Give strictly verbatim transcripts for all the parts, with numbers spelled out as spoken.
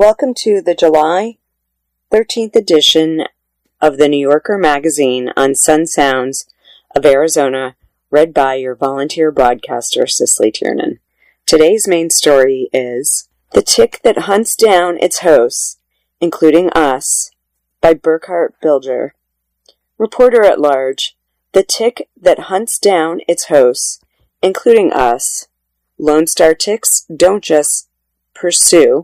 Welcome to the July thirteenth edition of the New Yorker magazine on Sun Sounds of Arizona, read by your volunteer broadcaster, Cicely Tiernan. Today's main story is The Tick That Hunts Down Its Hosts, Including Us, by Burkhart Bilger. Reporter at Large, The Tick That Hunts Down Its Hosts, Including Us. Lone Star ticks don't just pursue,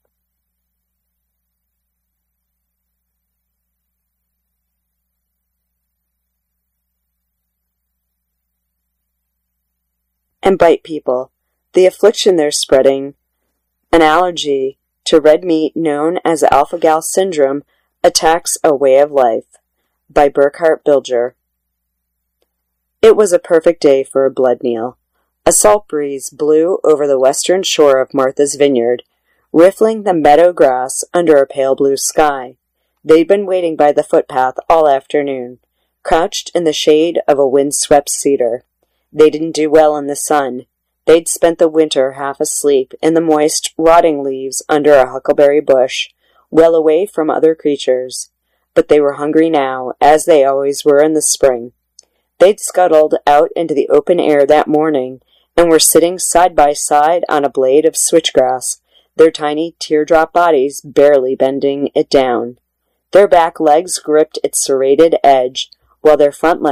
and bite people. The affliction they're spreading, an allergy to red meat known as alpha-gal syndrome, attacks a way of life. By Burkhart Bilger. It was a perfect day for a blood meal. A salt breeze blew over the western shore of Martha's Vineyard, riffling the meadow grass under a pale blue sky. They'd been waiting by the footpath all afternoon, crouched in the shade of a wind-swept cedar. They didn't do well in the sun. They'd spent the winter half asleep in the moist, rotting leaves under a huckleberry bush, well away from other creatures. But they were hungry now, as they always were in the spring. They'd scuttled out into the open air that morning, and were sitting side by side on a blade of switchgrass, their tiny teardrop bodies barely bending it down. Their back legs gripped its serrated edge, while their front legs